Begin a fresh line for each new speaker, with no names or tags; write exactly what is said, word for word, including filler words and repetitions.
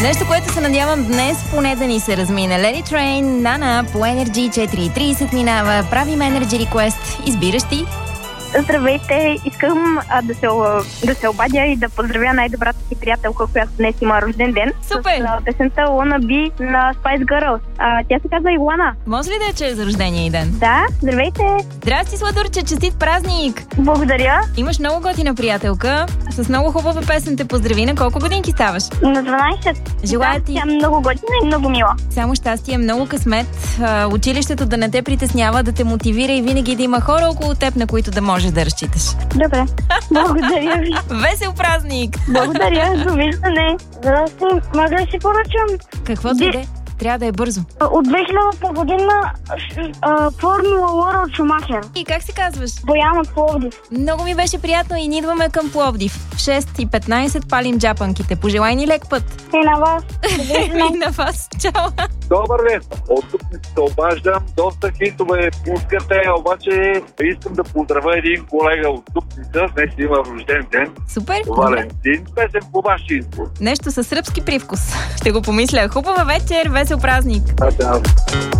Нещо, което се надявам днес поне да ни се размине. Let It Rain, Нана по Energy, четири и трийсет минава. Правим Energy Request. Избираш ти.
Здравейте, искам а, да, се, да се обадя и да поздравя най-добрата си приятелка, която днес има рожден ден.
Супер!
С а, песента Wanna Be на Spice Girls. А, тя се казва Илана.
Може ли да я чуя за рождения и ден?
Да, здравейте!
Здрасти, Сладурче, честит празник!
Благодаря.
Имаш много готина приятелка, с много хубава песен те поздрави. На колко годинки ставаш?
На дванайсет.
Желая ти...
Тя е много готина и много мила.
Само щастие, много късмет. Училището да не те притеснява, да те мотивира и винаги да има хора около теб, на които да можеш да разчиташ.
Добре. Благодаря ви.
Весел празник!
Благодаря. Довиждане. Здрасти. Мога да си поръчам?
Каквото
Ди...
иде. Трябва да е бързо.
От две хилядата година Формула Лора от Шумахер.
И как се казваш?
Боян от Пловдив.
Много ми беше приятно и ни идваме към Пловдив. В шест и петнайсет палим джапанките. Пожелай ни лек път.
И на вас.
И на вас. Чао.
Добър ден! От тук ми се обаждам. Доста хитове пускате, обаче искам да поздравя един колега от Дупница. Днес има рожден ден.
Супер.
Валентин. Песен по ваш избор.
Нещо със сръбски привкус. Ще го помисля. Хубава вечер, весел празник.
А, да.